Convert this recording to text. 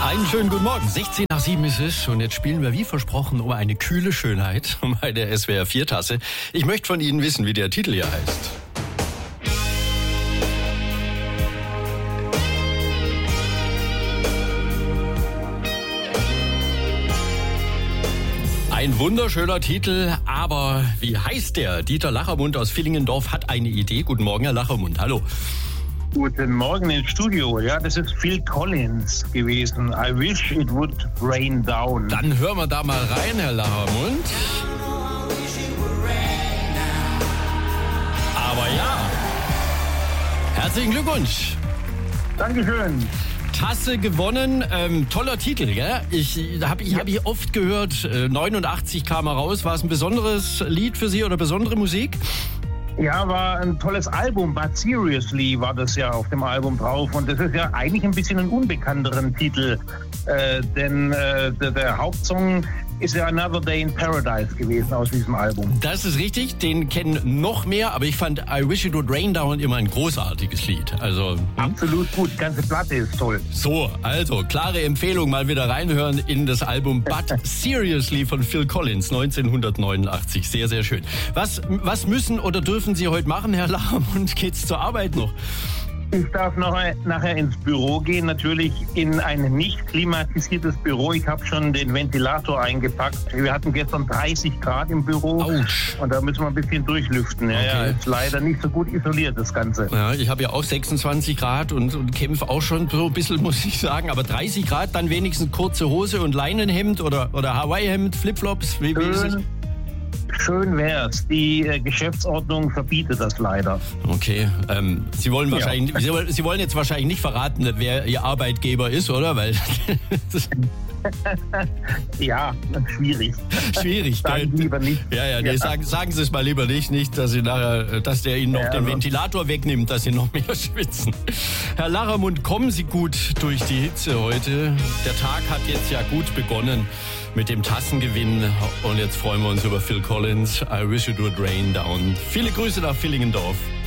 Einen schönen guten Morgen. 16 nach 7 ist es und jetzt spielen wir wie versprochen um eine kühle Schönheit, um eine SWR 4 Tasse. Ich möchte von Ihnen wissen, wie der Titel hier heißt. Ein wunderschöner Titel, aber wie heißt der? Dieter Lachermund aus Villingendorf hat eine Idee. Guten Morgen, Herr Lachermund. Hallo. Guten Morgen ins Studio. Ja, das ist Phil Collins gewesen. I wish it would rain down. Dann hören wir da mal rein, Herr Lachermund. Aber ja, herzlichen Glückwunsch. Dankeschön. Tasse gewonnen, toller Titel, gell? Ich habe oft gehört, 89 kam er raus. War es ein besonderes Lied für Sie oder besondere Musik? Ja, war ein tolles Album, But Seriously war das ja auf dem Album drauf. Und das ist ja eigentlich ein bisschen ein unbekannteren Titel, denn der Hauptsong ist ja Another Day in Paradise gewesen aus diesem Album. Das ist richtig, den kennen noch mehr, aber ich fand I Wish It Would Rain Down immer ein großartiges Lied. Also absolut gut, die ganze Platte ist toll. So, also klare Empfehlung, mal wieder reinhören in das Album But Seriously von Phil Collins, 1989. Sehr, sehr schön. Was müssen oder dürfen Sie heute machen, Herr Lachermund? Geht's zur Arbeit noch? Ich darf nachher ins Büro gehen, natürlich in ein nicht klimatisiertes Büro. Ich habe schon den Ventilator eingepackt. Wir hatten gestern 30 Grad im Büro. Autsch. Und da müssen wir ein bisschen durchlüften. Okay. Ja, ist leider nicht so gut isoliert, das Ganze. Ja, ich habe ja auch 26 Grad und kämpfe auch schon so ein bisschen, muss ich sagen. Aber 30 Grad, dann wenigstens kurze Hose und Leinenhemd oder Hawaii-Hemd, Flipflops. Wie ist es? Schön wär's. Die Geschäftsordnung verbietet das leider. Okay. Sie wollen jetzt wahrscheinlich nicht verraten, wer Ihr Arbeitgeber ist, oder? Weil ja, schwierig. Schwierig. Sagen lieber nicht. Ja. Nee, sagen Sie es mal lieber nicht, dass der Ihnen noch den Ventilator wegnimmt, dass Sie noch mehr schwitzen. Herr Lachermund, kommen Sie gut durch die Hitze heute. Der Tag hat jetzt ja gut begonnen mit dem Tassengewinn und jetzt freuen wir uns über Phil Collins. I wish it would rain down. Viele Grüße nach Villingendorf.